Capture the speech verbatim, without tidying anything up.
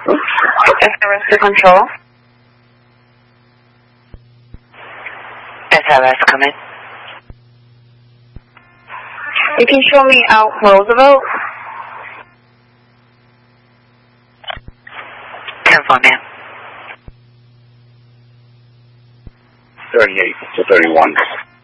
S R S to control. S R S, come in. You can show me out Roosevelt. ten four, ma'am. thirty-eight to thirty-one.